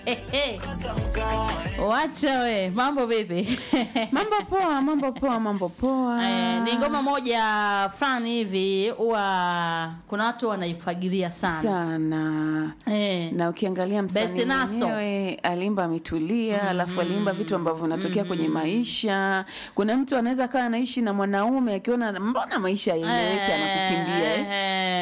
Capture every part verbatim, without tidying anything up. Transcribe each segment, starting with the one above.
Wacha we, mambo vipi? Mambo poa, mambo poa, mambo poa. Eh, ni ngoma moja fulani hivi huwa kuna watu wanaifagilia sana. Sana. Eh. Na ukiangalia msanii mwenyewe alimba ametulia, mm. alafu alimba vitu ambavyo vinatokea mm. kwenye maisha. Kuna mtu anaweza kaa anaishi na mwanaume akiona mbona maisha yaeleweki eh, anakukimbia eh.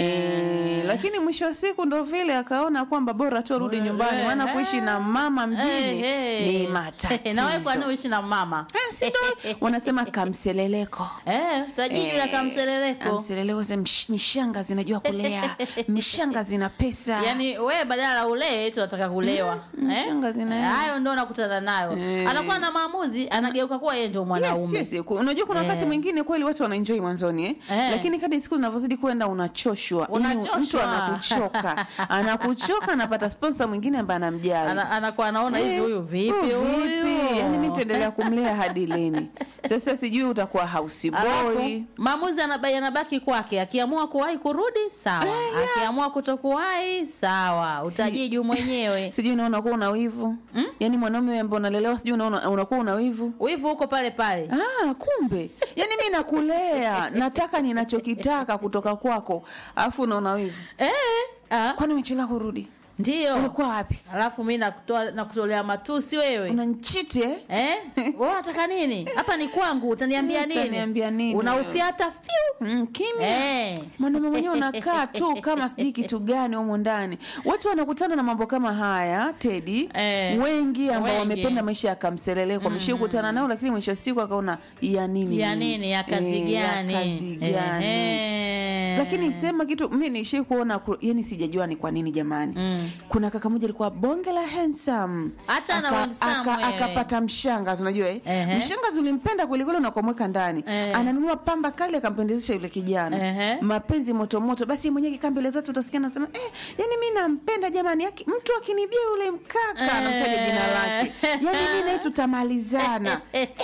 Eh, lakini mwisho wa siku ndo vile akaona kwamba bora tu arudi nyumbani maana kuishi na mama mjini ni matatizo. Na wewe kwani uishi na mama? Eh, si ndo wanasema kamseleleko. Eh, tajiri na kamseleleko. Kamseleleko za mishanga zinajua kulea. Mishanga zina pesa. Yaani wewe badala ulee eti unataka kulewa. Mm, eh? Mishanga zina. Hayo ndio nakutana nayo. Eh. Anakuwa na maamuzi, anageuka kuwa yeye ndio mwanaume. Yes, yes, yes. Unajua kuna wakati eh. mwingine kweli watu wanaenjoy mwanzoni eh? Eh. Lakini kadri siku zinavyozidi kwenda unachoshwa. Unachoshwa. Mtu anakuchoka. Anakuchoka anapata sponsor mwingine ambaye anamjali. Ana, anakuwa anaona hivi huyu vipi huyu? Yaani mimi nitaendelea kumlea hadi lini? Sasa sijui utakuwa house boy. Maamuzi yanabaki kwake. Akiamua kuwahi kurudi sawa. Eh, yeah. Akiamua kutokuwahi sawa. Utajiju mwenyewe. Sijui unaona kuwa una wivu. Hmm? Yaani mwanaume wewe mbona unalelewa sijui unaona unakuwa una wivu. Wivu uko pale pale. Ah, kumbe. Yaani mimi nakulea, nataka ninachokitaka kutoka kwako. Alafu unaona wivu. Eh. Ah. Kwani umechelewa kurudi? Ndio. Ulikuwa wapi? Alafu mimi nakutoa nakutolea matusi wewe. Unanichiti eh? Eh? Wewe unataka nini? Hapa ni kwangu, utaniambia nini? Utaniambia nini? Unaufyata fiu. Mm, kimya. Eh. Mwanaume mwenyewe unakaa tu kama sijui kitu gani huko ndani. Watu wanakutana na mambo kama haya, Teddy. Eh. Wengi ambao wamependa maisha ya kamselele kwa mshio kukutana nao lakini mwisho siku akaona ya nini? Ya nini? Ya kazi eh, gani? Ya kazi gani? Eh. Lakini sema kitu mimi niishi kuona yani sijajua ni kwa nini jamani. Mm. Kuna kaka mmoja alikuwa bonge la handsome. Acha na handsome aka, akapata mshangazi unajua eh? Uh-huh. Mshangazi ulimpenda kweli kweli na kumweka ndani. Uh-huh. Ananunua pamba kali akampendezesha yule kijana. Uh-huh. Mapenzi moto moto basi mwenyewe kikambele zetu utasikia anasema eh yani mimi nampenda jamani yaki, mtu akinibia yule mkaka anamtaja uh-huh. jina lake. Yani mimi na tutamalizana.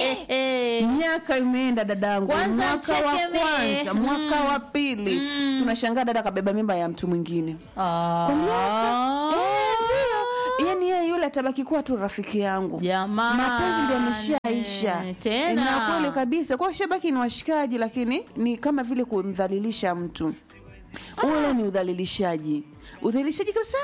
Miaka imeenda dadangu. Mwaka wa kwanza, mwaka wa pili. Mm. Tunashangaa dada kabeba mimba ya mtu mwingine. Ah. Kwa miaka yani yeye yule atabaki kuwa tu rafiki yangu. Jamani. Mapenzi ndio yameshaisha. Tena. Na kweli kabisa. Kwa shabaki ni washikaji lakini ni kama vile kumdhalilisha mtu. Ah. Ule ni udhalilishaji. Udhalilishaji kabisa.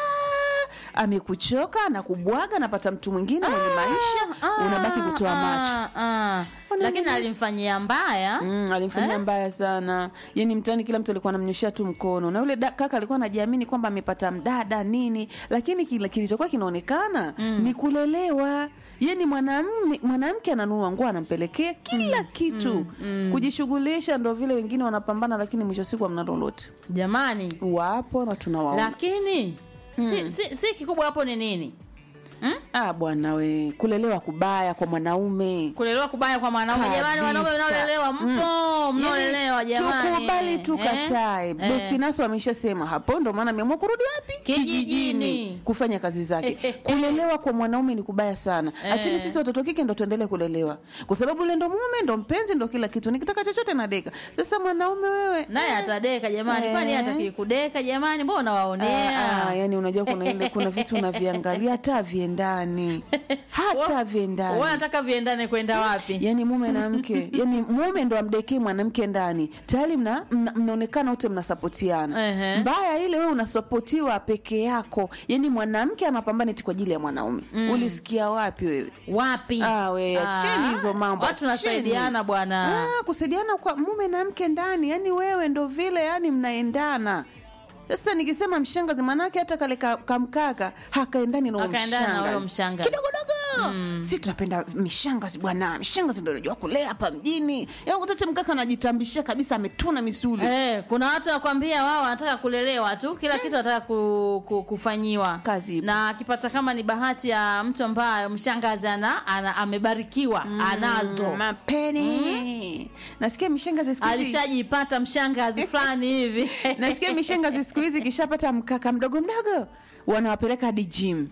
Amekuchoka na kubwaga napata mtu mwingine mwenye ah, maisha ah, unabaki kutoa ah, macho. Ah. Lakini alimfanyia mbaya. Mm, alimfanyia eh? mbaya sana. Yaani mtani kila mtu alikuwa anamnyoshia tu mkono. Na yule kaka alikuwa anajiamini kwamba amepata mdada nini, lakini kile kilichokuwa kinaonekana mm. ni kulelewa. Yaani mwanamume mwanamke ananunua nguo anampelekea kila mm. kitu. Mm. Mm. Kujishughulisha ndio vile wengine wanapambana lakini mwisho siku hamna lolote. Jamani, wapo na tunawaona. Lakini mm. si, si, si kikubwa hapo ni nini? Hmm? Ah bwana we, kulelewa kubaya kwa mwanaume. Kulelewa kubaya kwa mwanaume. Jamani wanaume wanaolelewa mpo, mm. mnaolelewa jamani. Tukubali tukatae. Eh? Bestinaso ameshasema hapo ndo maana ameamua kurudi wapi? Kijijini. Kufanya kazi zake. Kulelewa kwa mwanaume ni kubaya sana. Eh. Achini sisi watoto kike ndo tuendelee kulelewa. Kwa sababu yule ndo mume, ndo mpenzi, ndo kila kitu. Nikitaka chochote na deka. Sasa mwanaume wewe naye atadeka jamani. Eh. Kwani hataki kudeka jamani? Mbona waonea? Ah, ah yani unajua kuna ile kuna vitu unaviangalia hata viendani. Hata viendani. Wewe unataka viendane kwenda wapi? Yaani mume na mke. Yaani mume ndo amdekee mwanamke ndani. Tayari mna mnaonekana wote mnasapotiana. Uh-huh. Mbaya ile wewe unasapotiwa peke yako. Yaani mwanamke anapambana eti kwa ajili ya mwanaume. Mm. Ulisikia wapi wewe? Wapi? Ah wewe acheni hizo mambo. Watu tunasaidiana bwana. Ah kusaidiana kwa mume na mke ndani. Yaani wewe ndo vile yani mnaendana. Sasa nikisema mshangazi manake hata kale kamkaka hakaendani na mshangazi. Hakaendani na mshangazi. Kidogo dogo. Mm. Sisi tunapenda mishangazi bwana. Mishangazi ndio anajua kulea hapa mjini. Yeye mtoto mkaka anajitambishia kabisa ametuna misuli. Eh, kuna watu wakwambia wao wanataka kulelewa tu, kila kitu wanataka ku, ku, kufanyiwa. Kazi. Na akipata kama ni bahati ya mtu ambaye mshangazi ana, ana amebarikiwa, mm, anazo mapeni. Mm. Nasikia mishangazi siku hizi alishajipata mshangazi fulani hivi. Nasikia mishangazi siku hizi kishapata mkaka mdogo mdogo wanawapeleka hadi gym.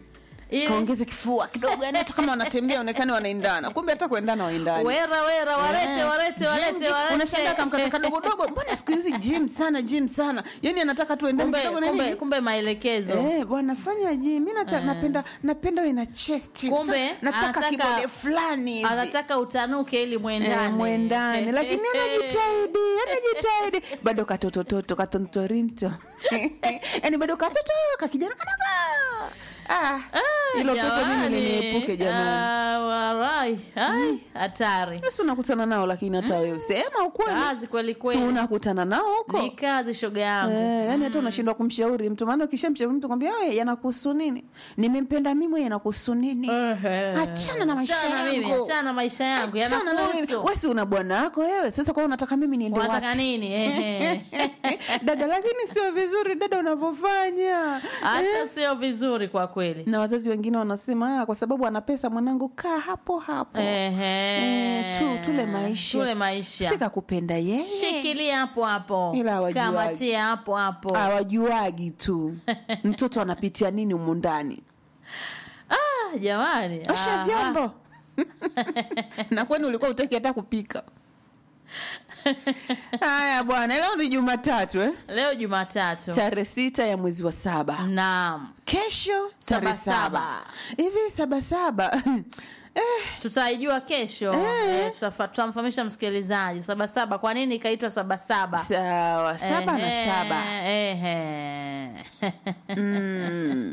kaongeze kifua kidogo, yani hata kama wanatembea onekane wanaendana, kumbe hata kuendana waendani. Wera wera warete Eh, warete gym, warete gym. warete. Unashangaa kamkaka kadogo dogo, mbona siku hizi gym sana gym sana, yani anataka tuendane Kumbe kidogo na kumbe nini. kumbe maelekezo. Eh, bwana fanya gym. Mimi nataka napenda napenda wewe na chest. Kumbe nataka anataka- kibode fulani hivi. Anataka utanuke ili muendane. Eh, mwendane, lakini anajitahidi, anajitahidi. Bado katoto toto, katontorinto. Yaani bado katoto, kakijana kadogo. Ah, hilo toto mimi niniepuke jamani. Ah, warai. Ai, hatari. Sasa unakutana nao, lakini hata wewe sema ukweli. Kazi kweli kweli. Si unakutana nao huko. Ni kazi shoga yangu. Eh, yani hata unashindwa kumshauri mtu, maana ukishamshauri mtu kwambia wewe yanakuhusu nini? Nimempenda mimi, wewe yanakuhusu nini? Achana na maisha Achana na mimi, yangu. achana na maisha yangu, Achana na mimi. yanakuhusu. Wewe si una bwana wako wewe. Sasa kwa hiyo unataka mimi niende wapi? Unataka nini? Ehe. Dada, lakini sio vizuri dada unavyofanya. Hata sio vizuri kwa kweli. Na wazazi wengine wanasema ah, kwa sababu ana pesa mwanangu kaa hapo hapo. Ehe. Eh, tu tule maisha. Tule maisha. Sikakupenda yeye. Shikilia hapo hapo. Ila hawajuagi. Kamatia hapo hapo. Hawajuagi tu. Mtoto anapitia nini humu ndani. Ah, jamani. Osha Aha. vyombo. Na kwani ulikuwa utaki hata kupika? Haya bwana, leo ni Jumatatu eh? Leo Jumatatu. Tarehe sita ya mwezi wa saba. Naam. Kesho tarehe Saba saba. saba. Hivi saba saba. Eh, Tutaijua kesho. Eh. Eh, tutafa- tutamfahamisha msikilizaji saba saba kwa nini ikaitwa saba saba. sawa, saba na Ehe, saba. Ehe. Mm.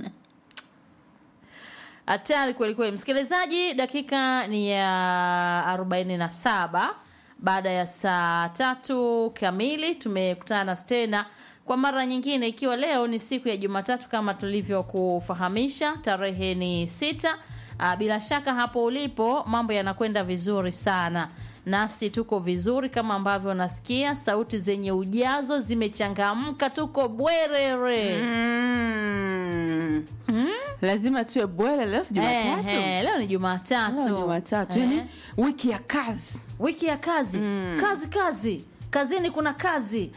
Hatari kweli kweli. Msikilizaji, dakika ni ya arobaini na saba baada ya saa tatu kamili. Tumekutana tena kwa mara nyingine, ikiwa leo ni siku ya Jumatatu kama tulivyokufahamisha. Tarehe ni sita. Aa, bila shaka hapo ulipo mambo yanakwenda vizuri sana. Nasi tuko vizuri kama ambavyo nasikia sauti zenye ujazo zimechangamka, tuko bwerere. Mm. Mm. Lazima tuwe bwele leo, si Jumatatu. Eh, eh, leo ni Jumatatu. Leo ni Jumatatu. Eh. Yaani wiki ya kazi. Wiki ya kazi. Mm. Kazi kazi. Kazini kuna kazi.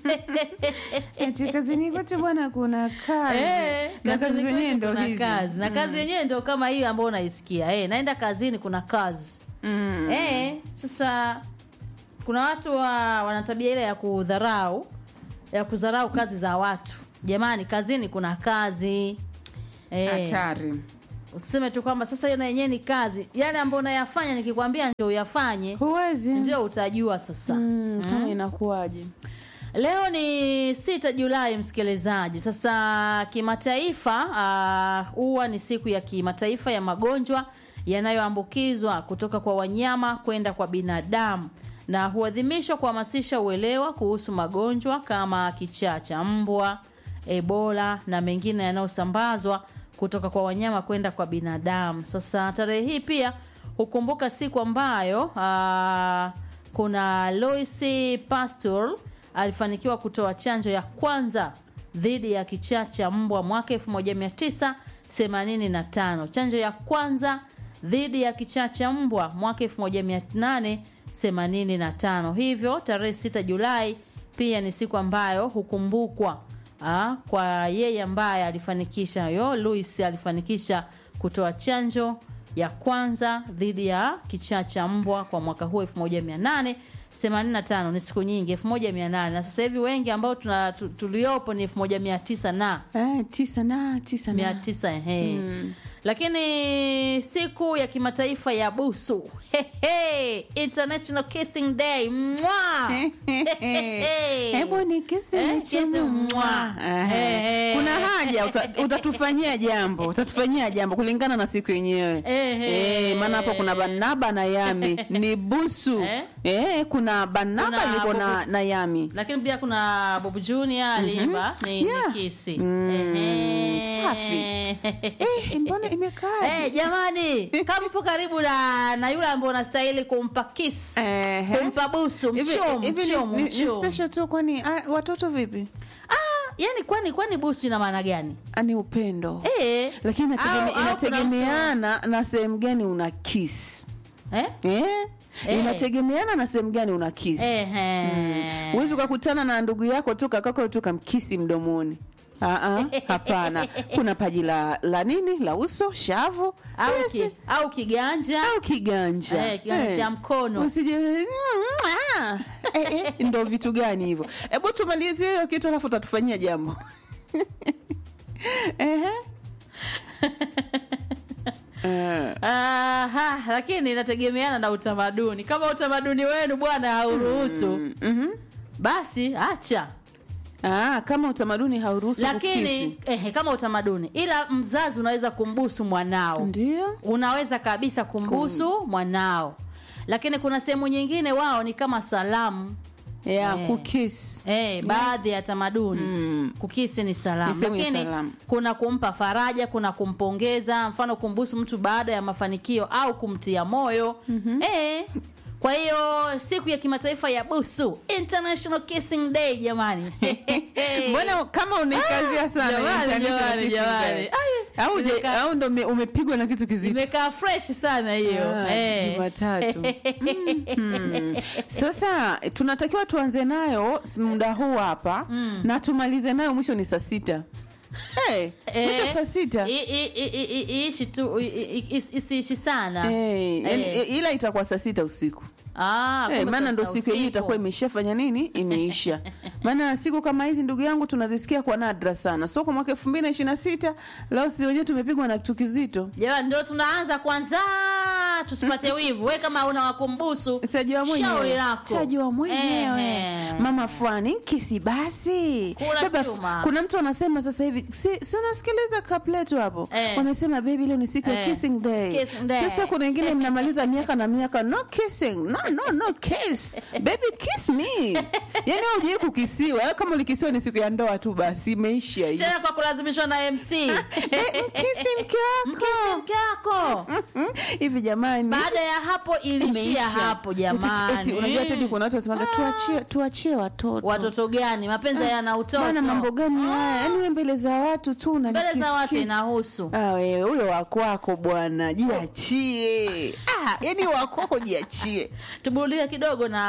Eti kazini kwetu bwana kuna kazi. Eh, Na kazi kazini zenyewe kwetu ndio kuna hizi. kazi. Na kazi yenyewe ndio kama hiyo ambayo unaisikia. Eh, naenda kazini kuna kazi. Mm. Eh, sasa kuna watu wa, wana tabia ile ya kudharau, ya kudharau kazi za watu. Jamani, kazini kuna kazi. Eh. Hatari. Useme tu kwamba sasa hiyo na yenyewe ni kazi. Yale ambayo unayafanya nikikwambia ndio uyafanye, Huwezi. ndio utajua sasa. Mm, kama inakuwaje. Leo ni sita Julai msikilizaji. Sasa kimataifa huwa uh, ni siku ya kimataifa ya magonjwa yanayoambukizwa kutoka kwa wanyama kwenda kwa binadamu, na huadhimishwa kuhamasisha uelewa kuhusu magonjwa kama kichaa cha mbwa, Ebola na mengine yanayosambazwa kutoka kwa wanyama kwenda kwa binadamu. Sasa tarehe hii pia hukumbuka siku ambayo uh, kuna Louis Pasteur alifanikiwa kutoa chanjo ya kwanza dhidi ya kichaa cha mbwa mwaka elfu moja mia tisa themanini na tano. Chanjo ya kwanza dhidi ya kichaa cha mbwa mwaka elfu moja mia nane themanini na tano. Hivyo tarehe sita Julai pia ni siku ambayo hukumbukwa ah, kwa yeye ambaye alifanikisha yo Louis alifanikisha kutoa chanjo ya kwanza dhidi ya kichaa cha mbwa kwa mwaka huu elfu moja mia nane themanini na tano. Ni siku nyingi, elfu moja mia nane, na sasa hivi wengi ambao tuna tu- tuliopo ni elfu moja mia tisa na Eh, tisa na tisa mia na. tisa ehe. Mm. Lakini siku ya kimataifa ya busu. Hehe, International Kissing Day. Mwa. Hebu ni kisi Eh, ni kisi chumu. mwa. Ehe. Eh. Kuna haja uta, utatufanyia jambo, utatufanyia jambo kulingana na siku yenyewe. Ehe. Eh, maana hapo kuna Banaba na Yami, ni busu. Eh. Eh, kuna Banaba Kuna yuko na Bobu- na Yami. Lakini pia kuna Bob Junior aliimba ni, Yeah. ni kisi. Mm, Ehe. safi. Eh, mbona imekaa? Eh, jamani, kama upo karibu na na yule ambaye unastahili kumpa kiss, Ehe. kumpa busu, Hivi mchomo, hivi ni- mchomo, ni, ni mchomo. special tu, kwani ah, watoto vipi? Ah, yani kwani kwani busu ina maana gani? Ani upendo. Eh. Lakini inategeme, Au- au kuna inategemeana na sehemu gani una kiss. mtu- Eh? Eh? Eh. Inategemeana na sehemu gani una kiss. Ehe. Uwezi ukakutana na ndugu yako tu kakako tu kamkisi mdomoni. Ah ah, hapana. Kuna paji la la nini? La uso, shavu, au yes. ki, au kiganja au kiganja. eh, kiganja cha mkono. Usije mm, ah. eh, eh, ndio vitu gani hivyo? Hebu tumalizie hiyo kitu alafu utatufanyia jambo. Ehe. Uh. Aha, lakini inategemeana na utamaduni. Kama utamaduni wenu bwana hauruhusu, mm -hmm. basi acha. Ah, kama utamaduni hauruhusu lakini eh, kama utamaduni, ila mzazi unaweza kumbusu mwanao. Ndio. Unaweza kabisa kumbusu Kum. mwanao. Lakini kuna sehemu nyingine wao ni kama salamu. Yeah, eh, kukiss. Eh, yes. Baadhi ya tamaduni mm. kukisi ni salamu. Lakini salam. Kuna kumpa faraja, kuna kumpongeza, mfano kumbusu mtu baada ya mafanikio au kumtia moyo. Mm -hmm. Eh, kwa hiyo siku ya kimataifa ya busu, International Kissing Day jamani. Mbona kama unaikazia sana International Kissing Day? Au je, au ndo umepigwa na kitu kizito? Imekaa fresh sana hiyo. Ah, eh. Jumatatu. mm-hmm. Sasa tunatakiwa tuanze nayo muda huu hapa mm. na tumalize nayo mwisho ni saa sita. Eh, hey, mwisho saa sita. Iishi tu isiishi sana. Eh, hey, ila itakuwa saa sita usiku. Ah, hey, maana ndo siku yenyewe itakuwa imeshafanya nini? Imeisha. Maana siku kama hizi ndugu yangu tunazisikia kwa nadra sana. So kwa mwaka elfu mbili na ishirini na sita leo si wenyewe tumepigwa na kitu kizito. Jamani ndio tunaanza kwanza, tusipate wivu. Wewe kama una wakumbusu, utajua mwenyewe. Utajua mwenyewe. Mama fulani kisi basi. Baba, kuna mtu anasema sasa hivi si, si unasikiliza kapletu hapo. Eh. Wamesema baby leo ni siku ya eh. kissing day. Kissing day. Sasa kuna wengine mnamaliza miaka na miaka no kissing. No no no kiss. Baby kiss me. Yaani hujui kukisiwa. Kama ulikisiwa ni siku ya ndoa tu basi imeisha hiyo. Tena kwa kulazimishwa na M C. Kissing mke Kissing mke wako. Hivi jamani. Baada ya hapo ilishia hapo jamani. Unajua tedi kuna watu wasemaga tuachie tuachie watoto. Watoto gani? Mapenzi yana utoto. Bwana mambo gani haya? Yaani wewe mbele za watu tu na mbele za watu inahusu. Ah wewe huyo wako wako bwana jiachie. Ah, yaani wako wako jiachie. Tuburudie kidogo na